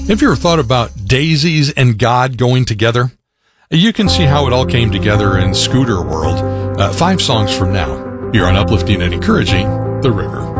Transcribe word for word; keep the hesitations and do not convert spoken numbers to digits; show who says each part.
Speaker 1: Have you ever thought about daisies and God going together? You can see how it all came together in Scooter World. Uh, five songs from now, here on Uplifting and Encouraging the River.